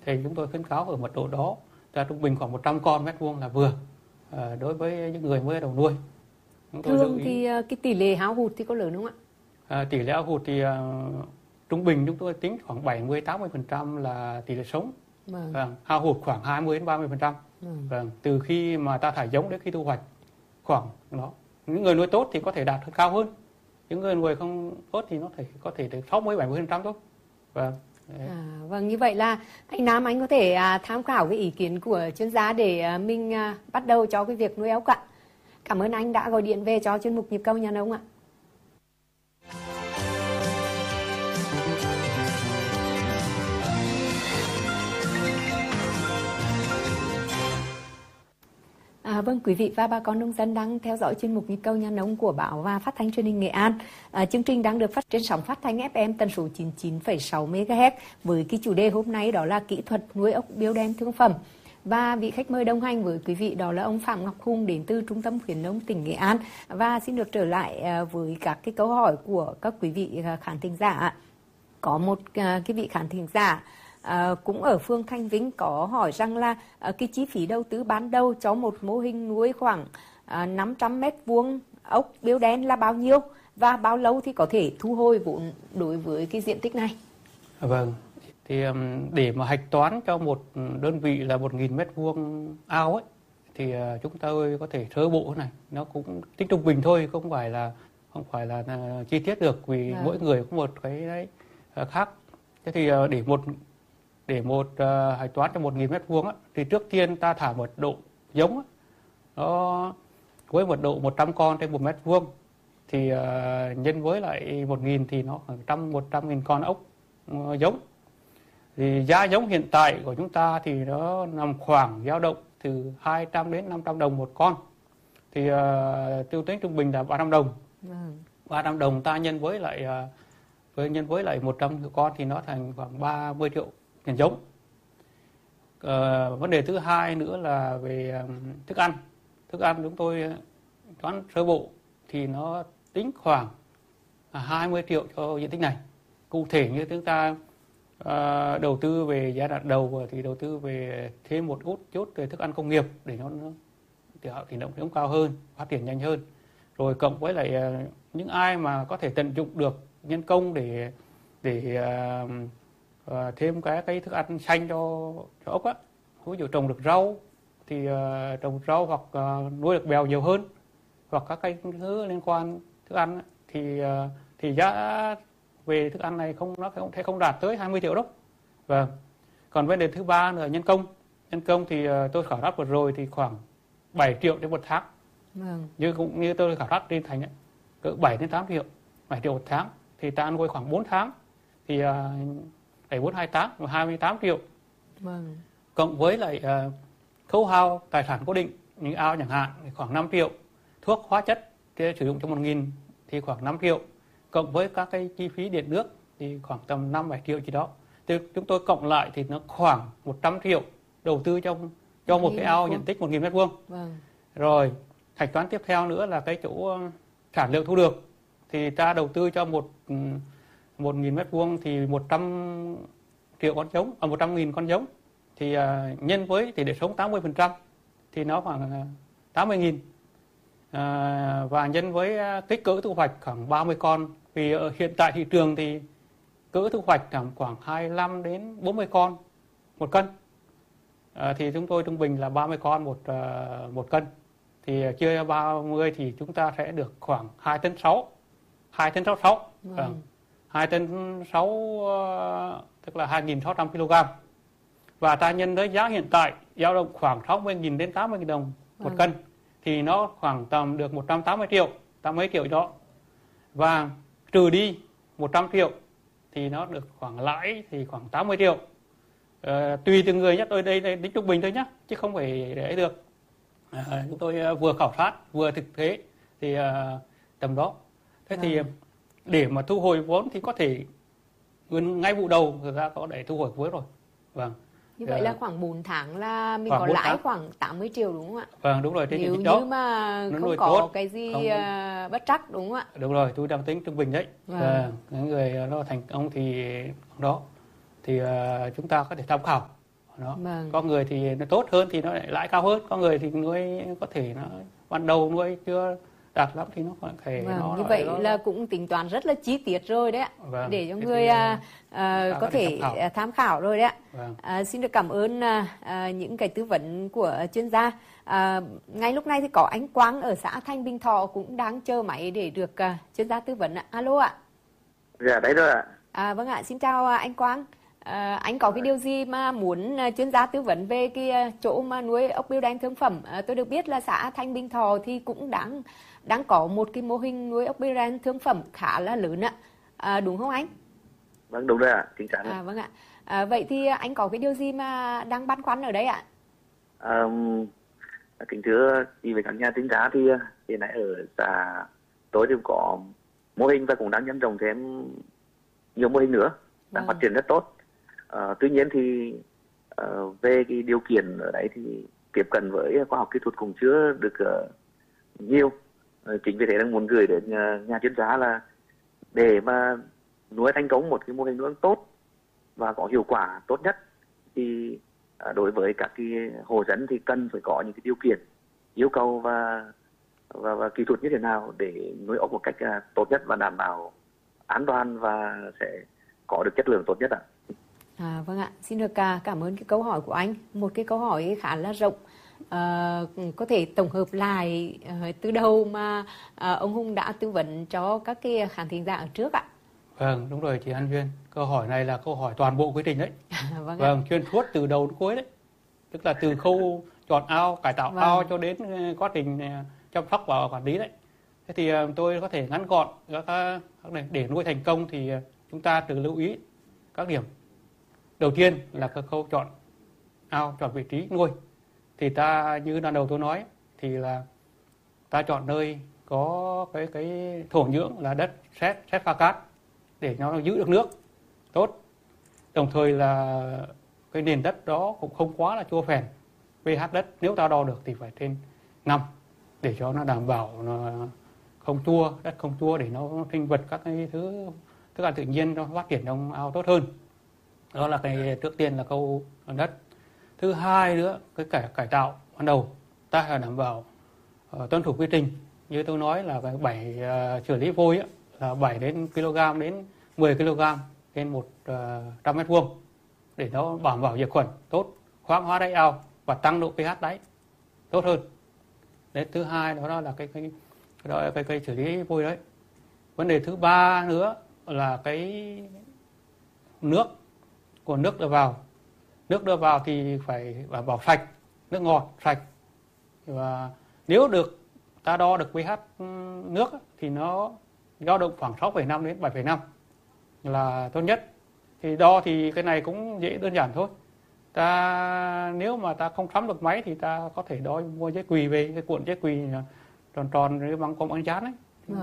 thì chúng tôi khuyến cáo ở mật độ đó ra trung bình khoảng 100 con mét vuông là vừa đối với những người mới đầu nuôi. Thường thì cái tỷ lệ hao hụt thì có lớn không ạ? Tỷ lệ hao hụt thì trung bình chúng tôi tính khoảng 70-80% là tỷ lệ sống. Vâng, hao hụt khoảng 20-30%. Vâng, từ khi mà ta thả giống đến khi thu hoạch khoảng đó. Những người nuôi tốt thì có thể đạt cao hơn. Những người nuôi không tốt thì nó có thể được 60-70% thôi. Vâng. Vâng, như vậy là anh Nam anh có thể tham khảo cái ý kiến của chuyên gia để mình bắt đầu cho cái việc nuôi ốc ạ. Cảm ơn anh đã gọi điện về cho chuyên mục Nhịp Cầu Nhà Nông ạ. Vâng, quý vị và bà con nông dân đang theo dõi chuyên mục Nhịp Cầu Nhà Nông của Báo và Phát thanh Truyền hình Nghệ An. Chương trình đang được phát trên sóng phát thanh FM tần số 99,6 MHz với cái chủ đề hôm nay đó là kỹ thuật nuôi ốc biêu đen thương phẩm. Và vị khách mời đồng hành với quý vị đó là ông Phạm Ngọc Hùng đến từ Trung tâm khuyến nông tỉnh Nghệ An. Và xin được trở lại với các cái câu hỏi của các quý vị khán thính giả. Có một cái vị khán thính giả cũng ở phường Thanh Vĩnh có hỏi rằng là cái chi phí đầu tư ban đầu cho một mô hình nuôi khoảng 500 mét vuông ốc biêu đen là bao nhiêu và bao lâu thì có thể thu hồi vốn đối với cái diện tích này? Vâng, thì để mà hạch toán cho một đơn vị là 1.000 mét vuông ao ấy thì chúng tôi có thể sơ bộ này, nó cũng tính trung bình thôi, không phải là chi tiết được vì mỗi người có một cái đấy khác. Thế thì để hạch toán cho 1.000 mét vuông thì trước tiên ta thả mật độ giống á, nó với mật độ 100 con trên 1 mét vuông thì nhân với lại 1.000 thì nó khoảng 100.000 con ốc giống. Thì giá giống hiện tại của chúng ta thì nó nằm khoảng dao động từ 200 đến 500 đồng một con. Thì tiêu tính trung bình là 300 đồng. 300 đồng ta nhân với lại 100 con thì nó thành khoảng 30 triệu tiền giống. Vấn đề thứ hai nữa là về thức ăn. Thức ăn chúng tôi toán sơ bộ thì nó tính khoảng 20 triệu cho diện tích này. Cụ thể như chúng ta đầu tư về giai đoạn đầu thì đầu tư về thêm một chút về thức ăn công nghiệp để nó tỷ lệ giống cao hơn, phát triển nhanh hơn. Rồi cộng với lại những ai mà có thể tận dụng được nhân công để thêm cái thức ăn xanh cho ốc á, ví dụ trồng được rau thì trồng rau hoặc nuôi được bèo nhiều hơn, hoặc các cái thứ liên quan thức ăn thì giá về thức ăn này nó không đạt tới 20 triệu đâu. Vâng. Còn vấn đề thứ ba là nhân công thì tôi khảo sát vừa rồi thì khoảng 7 triệu đến một tháng. Cũng như tôi khảo sát trên thành ấy, cỡ 7 đến 8 triệu, 7 triệu một tháng thì ta nuôi khoảng 4 tháng thì 4-28 và 28 triệu. Cộng với lại khấu hao tài sản cố định những ao chẳng hạn thì khoảng 5 triệu, thuốc hóa chất thì sử dụng cho 1.000 thì khoảng 5 triệu, cộng với các cái chi phí điện nước thì khoảng tầm 5-7 triệu gì đó. Thì chúng tôi cộng lại thì nó khoảng 100 triệu đầu tư cho một cái ao diện tích 1.000 mét vuông. Rồi hạch toán tiếp theo nữa là cái chỗ sản lượng thu được thì ta đầu tư cho 1.000 mét vuông thì 100 triệu con giống, 100.000 con giống thì nhân với tỷ lệ sống 80% thì nó khoảng 80.000. Và nhân với kích cỡ thu hoạch khoảng 30 con, vì hiện tại thị trường thì cỡ thu hoạch khoảng 25 đến 40 con một cân, thì chúng tôi trung bình là 30 con một cân, thì chia ra 30 thì chúng ta sẽ được khoảng 2 tấn 6, 2 tấn 66, 2 tấn 6 tức là 2.600 kg. Và ta nhân với giá hiện tại dao động khoảng 60.000 đến 80.000 đồng một cân thì nó khoảng tầm được 180 triệu, 80 triệu đó. Và trừ đi 100 triệu thì nó được khoảng lãi thì khoảng 80 triệu. Tùy từng người nhé, tôi đây tính trung bình thôi nhé, chứ không phải để được. Chúng tôi vừa khảo sát vừa thực tế thì tầm đó. Thế thì để mà thu hồi vốn thì có thể ngay vụ đầu người ta có để thu hồi vốn rồi. Vâng. Như vậy là khoảng 4 tháng là mình có lãi khoảng 80 triệu đúng không ạ? Vâng, đúng rồi. Nếu như mà không có tốt, cái gì bất trắc đúng không ạ? Đúng rồi, tôi đang tính trung bình đấy. Những người nó thành công thì đó thì chúng ta có thể tham khảo Đó. Vâng. Có người thì nó tốt hơn thì nó lại lãi cao hơn, có người thì nuôi có thể nó ban đầu nuôi chưa đạt lắm thì nó có thể Vâng, nó như lại vậy là cũng tính toán rất là chi tiết rồi đấy ạ, vâng, để cho thế người thì, có thể tham khảo rồi đấy ạ. vâng. Xin được cảm ơn những cái tư vấn của chuyên gia. Ngay lúc này thì có anh Quang ở xã Thanh Bình Thọ cũng đang chờ máy để được chuyên gia tư vấn ạ. Alo ạ. Dạ đấy rồi ạ. Vâng ạ, xin chào anh Quang. Anh có cái điều gì mà muốn chuyên gia tư vấn về cái chỗ mà nuôi ốc bươu đen thương phẩm? Tôi được biết là xã Thanh Bình Thọ thì cũng đang có một cái mô hình nuôi ốc bươu đen thương phẩm khá là lớn ạ. Đúng không anh? Vâng, đúng rồi ạ, chính xác. Vâng ạ. Vậy thì anh có cái điều gì mà đang băn khoăn ở đây ạ? Kính thưa chị với các nhà tính giá thì hiện nay ở xã tôi thì có mô hình và cũng đang nhân rộng thêm nhiều mô hình nữa, đang phát triển rất tốt. Tuy nhiên thì về cái điều kiện ở đấy thì tiếp cận với khoa học kỹ thuật cũng chưa được nhiều. Chính vì thế đang muốn gửi đến nhà chuyên gia là để mà nuôi thành công một cái mô hình nuôi tốt và có hiệu quả tốt nhất thì đối với các cái hộ dân thì cần phải có những cái điều kiện yêu cầu và kỹ thuật như thế nào để nuôi ốc một cách tốt nhất và đảm bảo an toàn và sẽ có được chất lượng tốt nhất ạ. Vâng ạ, xin được cảm ơn cái câu hỏi của anh. Một cái câu hỏi khá là rộng. Có thể tổng hợp lại từ đầu mà ông Hùng đã tư vấn cho các cái khán thính giả ở trước ạ. Vâng, đúng rồi chị An Viên. Câu hỏi này là câu hỏi toàn bộ quy trình đấy. Vâng, xuyên suốt từ đầu đến cuối đấy. Tức là từ khâu chọn ao, cải tạo ao cho đến quá trình chăm sóc và quản lý đấy. Thế thì tôi có thể ngắn gọn các để nuôi thành công thì chúng ta tự lưu ý các điểm. Đầu tiên là cái khâu chọn ao, chọn vị trí nuôi. Thì ta như lần đầu tôi nói thì là ta chọn nơi có cái thổ nhưỡng là đất sét pha cát để nó giữ được nước tốt. Đồng thời là cái nền đất đó cũng không quá là chua phèn. pH đất nếu ta đo được thì phải trên 5 để cho nó đảm bảo nó không chua, đất không chua để nó sinh vật các cái thứ thức ăn tự nhiên nó phát triển trong ao tốt hơn. Đó là cái trước tiên là câu đất. Thứ hai nữa cái cải tạo ban đầu ta phải đảm bảo tuân thủ quy trình như tôi nói là cái xử lý vôi ấy, là 7 đến kg đến 10 kg trên 100 mét vuông để nó đảm bảo diệt khuẩn tốt, khoáng hóa đáy ao và tăng độ pH đáy tốt hơn. Đấy, thứ hai đó là cái xử lý vôi đấy. Vấn đề thứ ba nữa là cái nước, nguồn nước đưa vào thì phải đảm bảo sạch, nước ngọt sạch. Và nếu được ta đo được pH nước thì nó dao động khoảng 6,5 đến 7,5 là tốt nhất. Thì đo thì cái này cũng dễ đơn giản thôi. Nếu mà ta không sắm được máy thì ta có thể đo mua giấy quỳ về, cái cuộn giấy quỳ tròn tròn với bằng con băng dán ấy.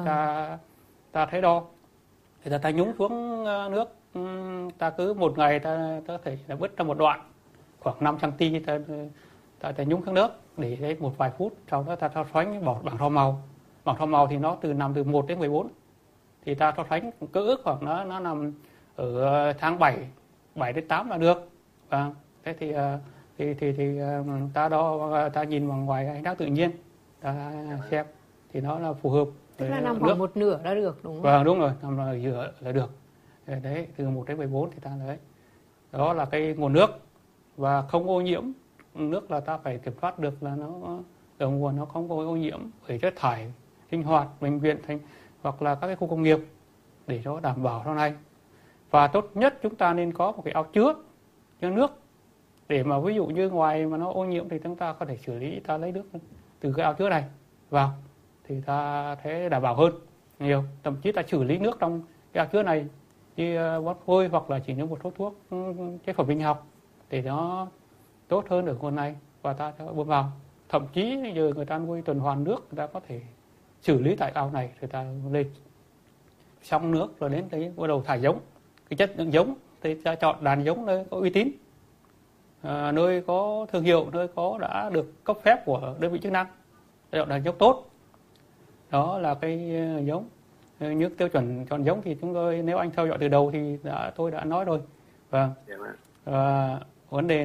Ta thấy đo thì ta nhúng xuống nước, ta cứ một ngày ta có thể là vứt ra một đoạn khoảng 5 cm ta nhúng xuống nước để đấy một vài phút, sau đó ta so sánh bỏ bảng thao màu. Bảng thao màu thì nó từ 1 đến 14 thì ta so sánh cỡ ước khoảng nó nằm ở tháng 7 đến 8 là được. Và thế thì ta đo, ta nhìn bằng ngoài ánh sáng tự nhiên ta xem thì nó là phù hợp. Tức là nằm khoảng một nửa là được đúng không? Vâng, đúng rồi, nằm ở giữa là được. Đấy, từ 1 đến 14 thì ta lấy. Đó là cái nguồn nước và không ô nhiễm. Nước là ta phải kiểm soát được là nó ở nguồn nó không có ô nhiễm bởi chất thải sinh hoạt bệnh viện hoặc là các cái khu công nghiệp để cho đảm bảo sau này. Và tốt nhất chúng ta nên có một cái ao chứa nước để mà ví dụ như ngoài mà nó ô nhiễm thì chúng ta có thể xử lý, ta lấy nước từ cái ao chứa này vào thì ta thấy đảm bảo hơn nhiều. Thậm chí ta xử lý nước trong cái ao chứa này như bón vôi hoặc là chỉ những một số thuốc chế phẩm sinh học để nó tốt hơn ở nguồn này và ta bơm vào. Thậm chí giờ người ta nuôi tuần hoàn nước, người ta có thể xử lý tại ao này rồi ta lên xong nước rồi đến đấy bắt đầu thải giống. Cái chất lượng giống thì ta chọn đàn giống nơi có uy tín, nơi có thương hiệu, nơi đã được cấp phép của đơn vị chức năng, chọn đàn giống tốt. Đó là cái giống. Những tiêu chuẩn chọn giống thì chúng tôi, nếu anh theo dõi từ đầu thì tôi đã nói rồi. Vâng. Vấn đề